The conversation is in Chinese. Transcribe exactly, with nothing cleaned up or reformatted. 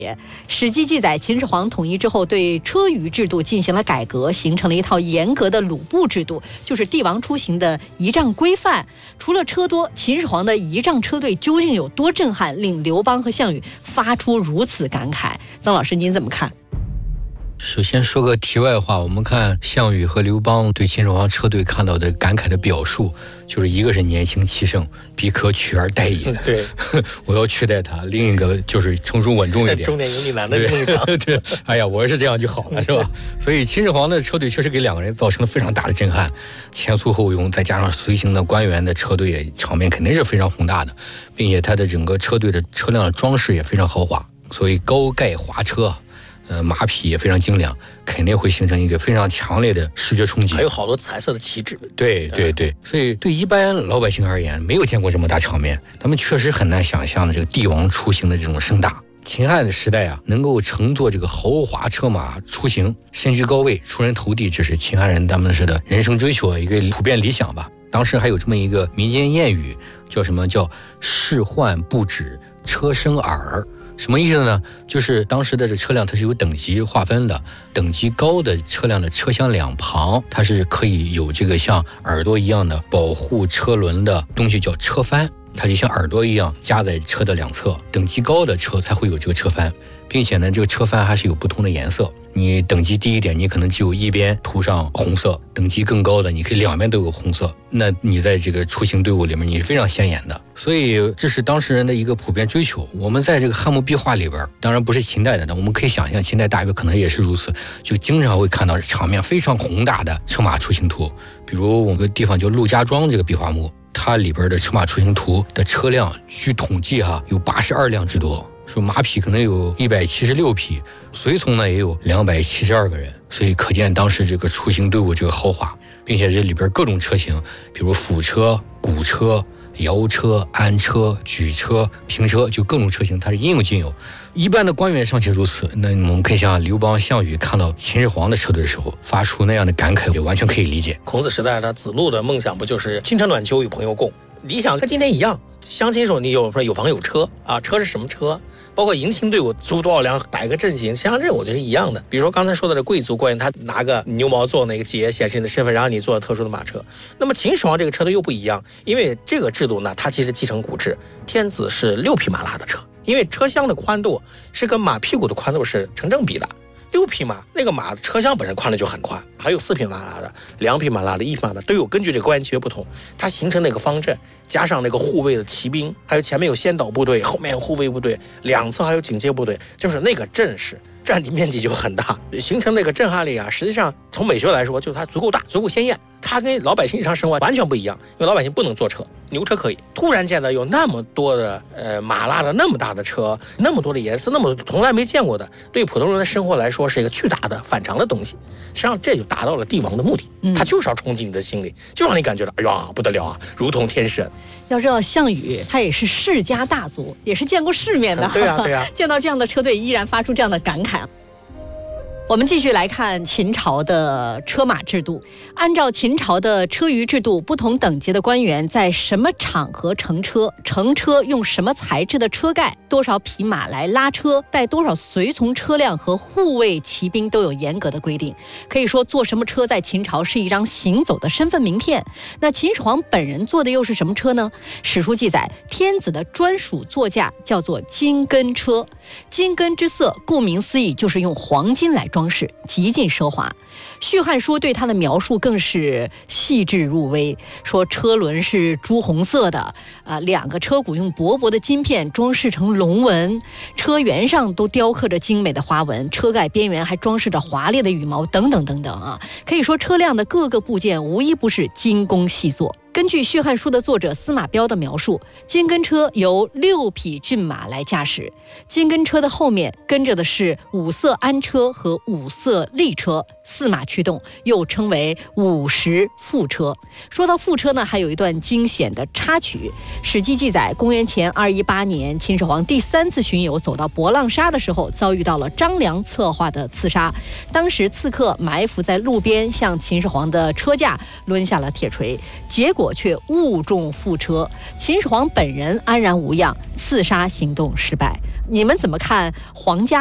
史记记载，秦始皇统一之后，对车舆制度进行了改革，形成了一套严格的鲁部制度，就是帝王出行的仪仗规范。除了车多，秦始皇的仪仗车队究竟有多震撼，令刘邦和项羽发出如此感慨？曾老师，您怎么看？ 首先说个题外话，我们看项羽和刘邦对秦始皇车队看到的感慨的表述，就是一个是年轻气盛，彼可取而代也， 对， 我要取代他；另一个就是成熟稳重一点， 中年油腻男的梦想。 对，对，哎呀，我要是这样就好了，是吧？所以秦始皇的车队确实给两个人造成了非常大的震撼，前簇后拥，再加上随行的官员的车队，场面肯定是非常宏大的，并且他的整个车队的车辆的装饰也非常豪华，所以高盖华车。呃，马匹也非常精良，肯定会形成一个非常强烈的视觉冲击， 还有好多彩色的旗帜。 对对对，所以对一般老百姓而言，没有见过这么大场面，他们确实很难想象的这个帝王出行的这种盛大。秦汉的时代啊，能够乘坐这个豪华车马出行，身居高位，出人头地，这是秦汉人他们是的人生追求，一个普遍理想吧。当时还有这么一个民间谚语，叫什么？叫仕宦不止，车生耳。什么意思呢？就是当时的这车辆它是有等级划分的，等级高的车辆的车厢两旁，它是可以有这个像耳朵一样的保护车轮的东西，叫车帆，它就像耳朵一样夹在车的两侧。等级高的车才会有这个车帆，并且呢，这个车帆还是有不同的颜色。你等级低一点，你可能只有一边涂上红色；等级更高的，你可以两边都有红色。那你在这个出行队伍里面，你是非常显眼的。所以这是当时人的一个普遍追求。我们在这个汉墓壁画里边，当然不是秦代的，我们可以想象秦代大约可能也是如此，就经常会看到场面非常宏大的车马出行图。比如我们个地方叫陆家庄这个壁画墓，它里边的车马出行图的车辆，据统计哈有八十二辆之多。说马匹可能有一百七十六匹，随从呢也有两百七十二个人，所以可见当时这个出行队伍这个豪华，并且这里边各种车型，比如辅车、鼓车、摇车、鞍车、举车、平车，就各种车型，它是应有尽有。一般的官员尚且如此，那我们可以想想刘邦、项羽看到秦始皇的车队的时候，发出那样的感慨，也完全可以理解。 孔子时代，他子路的梦想不就是清晨暖秋与朋友共？理想跟今天一样，相亲时候你有说有房有车啊，车是什么车？包括迎亲队伍租多少辆，打一个阵型，相这我觉得是一样的。比如说刚才说的这贵族官员，他拿个牛毛做那个节显示你的身份，然后你坐特殊的马车。那么秦始皇这个车队又不一样，因为这个制度呢，它其实继承古制，天子是六匹马拉的车，因为车厢的宽度是跟马屁股的宽度是成正比的。六匹马，那个马车厢本身宽的就很宽，还有四匹马拉的、两匹马拉的、一匹马的都有，根据这个官员级别不同，它形成那个方阵，加上那个护卫的骑兵，还有前面有先导部队，后面有护卫部队，两侧还有警戒部队，就是那个阵势占地面积就很大，形成那个震撼力啊。实际上从美学来说，就是它足够大，足够鲜艳。它跟老百姓日常生活完全不一样，因为老百姓不能坐车，牛车可以。突然见到有那么多的呃马拉的那么大的车，那么多的颜色，那么从来没见过的，对普通人的生活来说是一个巨大的反常的东西。实际上这就达到了帝王的目的，他就是要冲击你的心里，就让你感觉到哎呀不得了啊，如同天使。 要知道项羽他也是世家大族，也是见过世面的， 对啊对啊， 见到这样的车队依然发出这样的感慨。我们继续来看秦朝的车马制度。按照秦朝的车舆制度，不同等级的官员在什么场合乘车，乘车用什么材质的车盖，多少匹马来拉车，带多少随从车辆和护卫骑兵都有严格的规定。可以说坐什么车在秦朝是一张行走的身份名片。那秦始皇本人坐的又是什么车呢？史书记载，天子的专属座驾叫做金根车，金根之色顾名思义就是用黄金来装饰，极尽奢华。《续汉书》对它的描述更是细致入微，说车轮是朱红色的，啊，两个车毂用薄薄的金片装饰成龙纹，车辕上都雕刻着精美的花纹，车盖边缘还装饰着华丽的羽毛，等等等等啊！可以说车辆的各个部件无一不是精工细作。根据《续汉书》的作者司马彪的描述，金根车由六匹骏马来驾驶，金根车的后面跟着的是五色鞍车和五色立车，四马驱动，又称为五十副车。说到副车呢，还有一段惊险的插曲。史记记载，公元前二一八年，秦始皇第三次巡游走到博浪沙的时候，遭遇到了张良策划的刺杀。当时刺客埋伏在路边，向秦始皇的车架抡下了铁锤，结果果却误中副车，秦始皇本人安然无恙，刺杀行动失败。你们怎么看皇家